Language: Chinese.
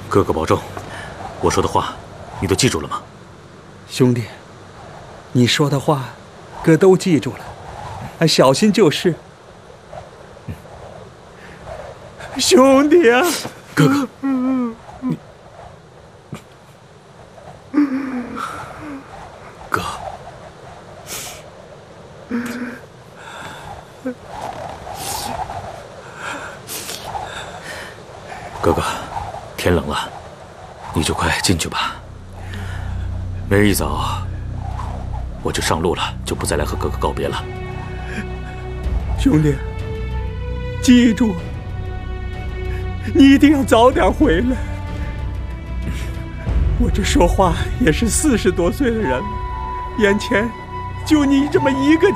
哥哥保重，我说的话你都记住了吗？ 兄弟，你说的话，哥都记住了，小心就是。兄弟啊， 哥哥，哥，哥哥，天冷了，你就快进去吧。明儿一早我就上路了，就不再来和哥哥告别了。 兄弟，记住，你一定要早点回来。我这说话也是40多岁的人了，眼前就你这么一个